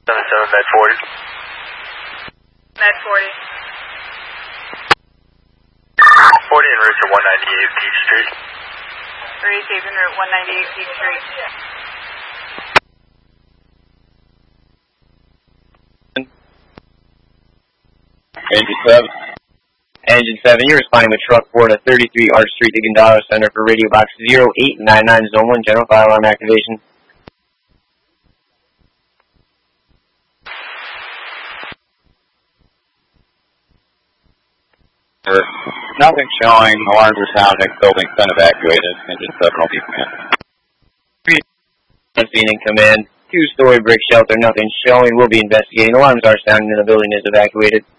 77 Med 40. Med 40. 40 en route to 198 Peach Street. 36 en route 198 Peach Street. Engine 7. Engine 7, you're responding with truck 4 to 33 Arch Street to Gonzalo Center for radio box 0899 Zone 1, general fire alarm activation. Nothing showing. Alarms are sounding. Building's been evacuated. Engine 7 will be command. Being in command. 2-story brick shelter. Nothing showing. We'll be investigating. Alarms are sounding and the building is evacuated.